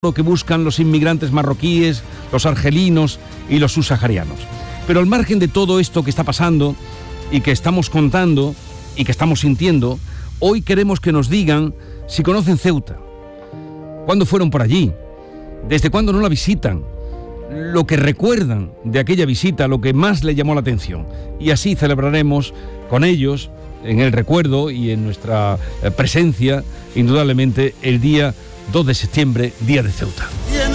lo que buscan los inmigrantes marroquíes, los argelinos y los subsaharianos. Pero al margen de todo esto que está pasando y que estamos contando y que estamos sintiendo, hoy queremos que nos digan si conocen Ceuta, cuándo fueron por allí, desde cuándo no la visitan, lo que recuerdan de aquella visita, lo que más le llamó la atención. Y así celebraremos con ellos, en el recuerdo y en nuestra presencia, indudablemente, el día 2 de septiembre, Día de Ceuta.